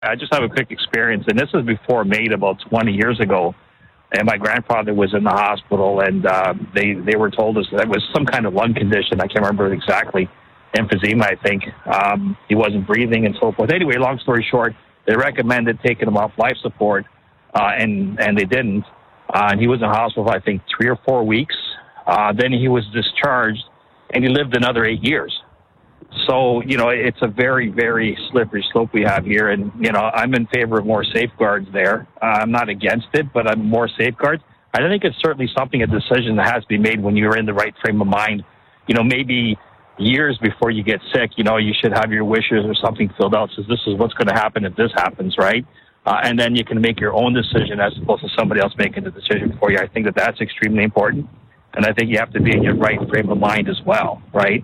I just have a quick experience, and this is before MAID about 20 years ago. And my grandfather was in the hospital, and they were told us that it was some kind of lung condition. I can't remember exactly. Emphysema, I think. He wasn't breathing and so forth. Anyway, long story short, they recommended taking him off life support, and they didn't. And he was in the hospital for, I think, 3 or 4 weeks. Then he was discharged, and he lived another 8 years. So, it's a very, very slippery slope we have here. And, I'm in favor of more safeguards there. I'm not against it, but I'm more safeguards. I think it's certainly a decision that has to be made when you're in the right frame of mind. Maybe years before you get sick, you should have your wishes or something filled out. Says this is what's going to happen if this happens, right? And then you can make your own decision as opposed to somebody else making the decision for you. I think that's extremely important. And I think you have to be in your right frame of mind as well, right?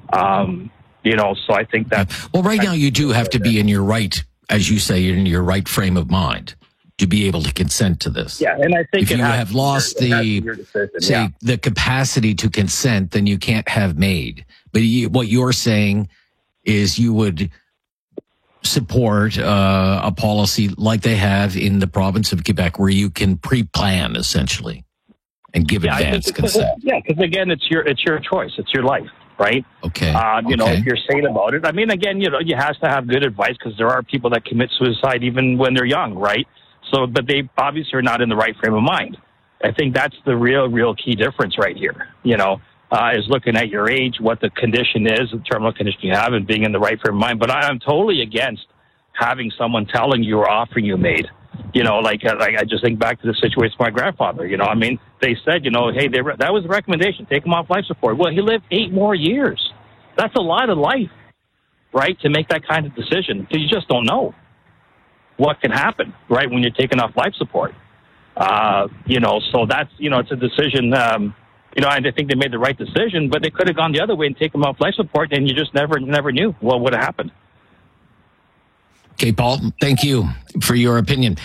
So I think that... Well, right now you do have to be in your right, as you say, in your right frame of mind to be able to consent to this. Yeah, and I think if you have lost the capacity to consent, then you can't have MAID. But what you're saying is you would support a policy like they have in the province of Quebec, where you can pre-plan essentially and give advance consent. Yeah, because again, it's your choice, it's your life. Right? Okay. If you're sane about it. I mean, again, you have to have good advice because there are people that commit suicide even when they're young, right? So, but they obviously are not in the right frame of mind. I think that's the real key difference right here, is looking at your age, what the condition is, the terminal condition you have, and being in the right frame of mind. But I'm totally against having someone telling you or offering you MAID. I just think back to the situation with my grandfather. They said, hey, that was the recommendation. Take him off life support. Well, he lived 8 more years. That's a lot of life, right, to make that kind of decision. Because you just don't know what can happen, right, when you're taken off life support. So that's, it's a decision. And I think they made the right decision, but they could have gone the other way and taken him off life support, and you just never knew what would have happened. Okay, Paul, thank you for your opinion.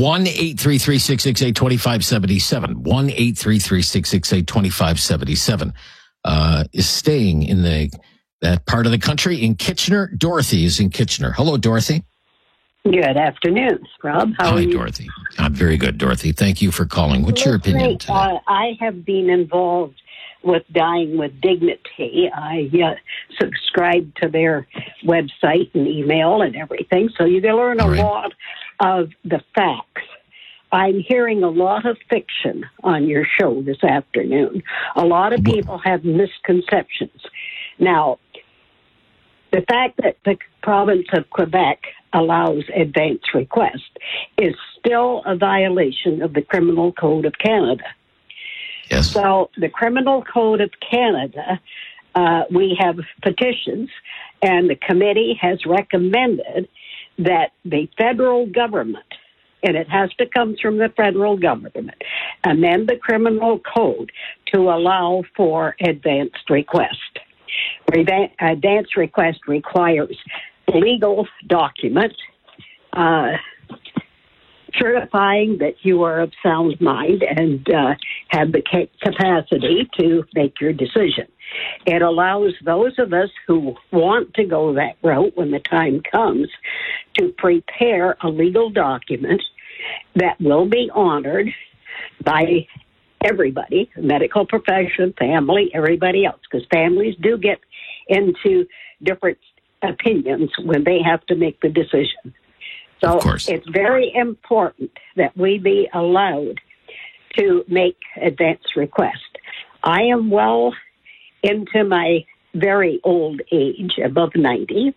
1-833-668-2577. 1-833-668-2577 is staying in that part of the country in Kitchener. Dorothy is in Kitchener. Hello, Dorothy. Good afternoon, Rob. How are you? Hi, Dorothy. I'm very good, Dorothy. Thank you for calling. What's your opinion today? I have been involved with Dying with Dignity. I subscribe to their website and email and everything, so you can learn a lot of the facts. I'm hearing a lot of fiction on your show this afternoon. A lot of people have misconceptions. Now, the fact that the province of Quebec allows advance request is still a violation of the Criminal Code of Canada. Yes. So the Criminal Code of Canada, we have petitions, and the committee has recommended that the federal government, and it has to come from the federal government, amend the criminal code to allow for advanced request. Advanced request requires legal documents certifying that you are of sound mind and have the capacity to make your decision. It allows those of us who want to go that route when the time comes to prepare a legal document that will be honored by everybody, medical profession, family, everybody else, because families do get into different opinions when they have to make the decision. So it's very important that we be allowed to make advance request. I am well into my very old age, above 90.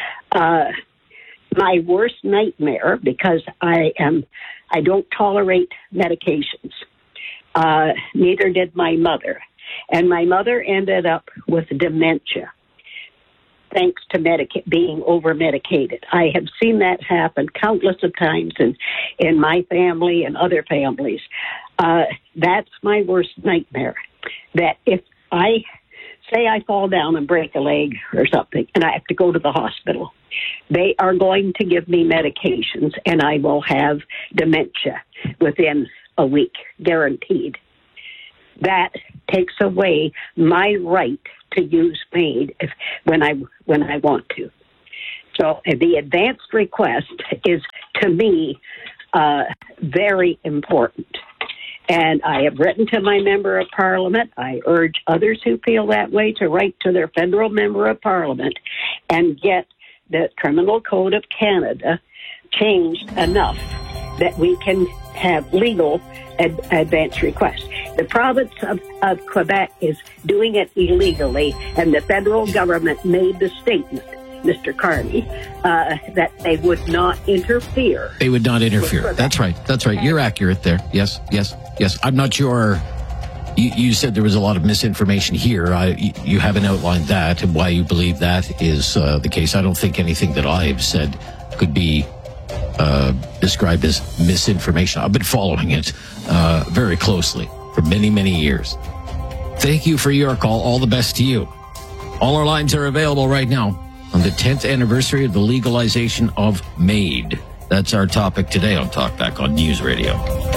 My worst nightmare, because I don't tolerate medications. Neither did my mother. And my mother ended up with dementia, thanks to being over-medicated. I have seen that happen countless of times in my family and other families. That's my worst nightmare, that if I say I fall down and break a leg or something and I have to go to the hospital, they are going to give me medications and I will have dementia within a week, guaranteed. That takes away my right to use MAID when I want to. So the advanced request is, to me, very important. And I have written to my member of parliament. I urge others who feel that way to write to their federal member of parliament and get the Criminal Code of Canada changed enough that we can have legal advance requests. The province of Quebec is doing it illegally, and the federal government made the statement, Mr. Carney, that they would not interfere. They would not interfere. That's right. That's right. You're accurate there. Yes. I'm not sure. You said there was a lot of misinformation here. You haven't outlined that and why you believe that is the case. I don't think anything that I've said could be described as misinformation. I've been following it very closely for many, many years. Thank you for your call. All the best to you. All our lines are available right now on the 10th anniversary of the legalization of MAID. That's our topic today on Talkback on News Radio.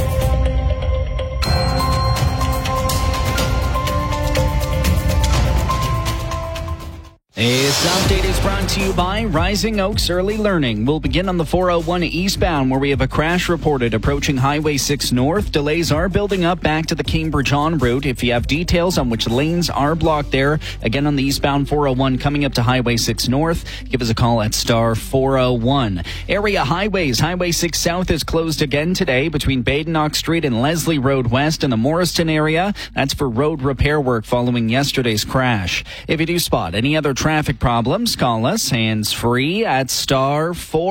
This update is brought to you by Rising Oaks Early Learning. We'll begin on the 401 eastbound, where we have a crash reported approaching Highway 6 North. Delays are building up back to the Cambridge en route. If you have details on which lanes are blocked there, again on the eastbound 401 coming up to Highway 6 North, give us a call at star 401. Area highways. Highway 6 South is closed again today between Badenoch Street and Leslie Road West in the Morriston area. That's for road repair work following yesterday's crash. If you do spot any other traffic problems, call us hands-free at star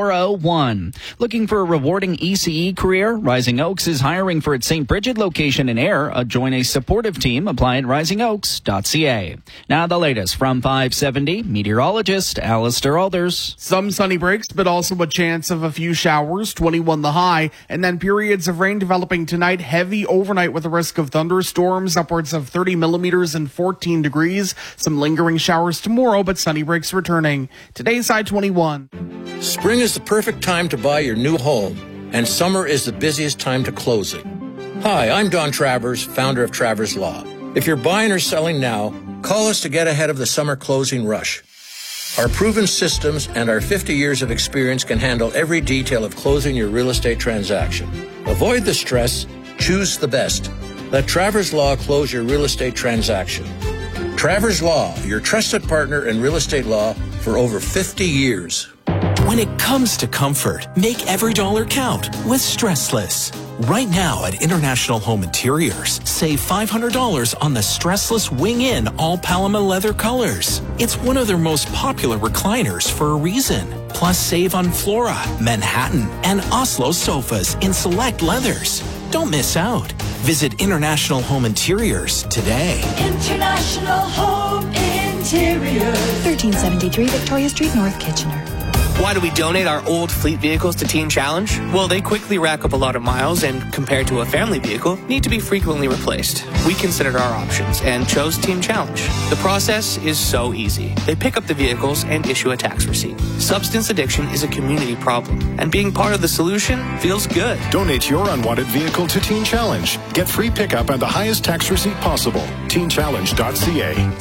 401. Looking for a rewarding ECE career? Rising Oaks is hiring for its St. Bridget location in Ayr. Join a supportive team. Apply at risingoaks.ca. Now the latest from 570, meteorologist Alistair Alders. Some sunny breaks, but also a chance of a few showers, 21 the high, and then periods of rain developing tonight, heavy overnight with a risk of thunderstorms, upwards of 30 millimeters and 14 degrees. Some lingering showers tomorrow, but sunny breaks returning. Today's high 21. Spring is the perfect time to buy your new home, and summer is the busiest time to close it. Hi, I'm Don Travers, founder of Travers Law. If you're buying or selling now, call us to get ahead of the summer closing rush. Our proven systems and our 50 years of experience can handle every detail of closing your real estate transaction. Avoid the stress, choose the best. Let Travers Law close your real estate transaction. Travers Law, your trusted partner in real estate law for over 50 years. When it comes to comfort, make every dollar count with Stressless. Right now at International Home Interiors, save $500 on the Stressless Wing-In all Paloma leather colors. It's one of their most popular recliners for a reason. Plus save on Flora, Manhattan, and Oslo sofas in select leathers. Don't miss out. Visit International Home Interiors today. International Home Interiors. 1373 Victoria Street, North Kitchener. Why do we donate our old fleet vehicles to Teen Challenge? Well, they quickly rack up a lot of miles and, compared to a family vehicle, need to be frequently replaced. We considered our options and chose Teen Challenge. The process is so easy. They pick up the vehicles and issue a tax receipt. Substance addiction is a community problem, and being part of the solution feels good. Donate your unwanted vehicle to Teen Challenge. Get free pickup and the highest tax receipt possible. TeenChallenge.ca.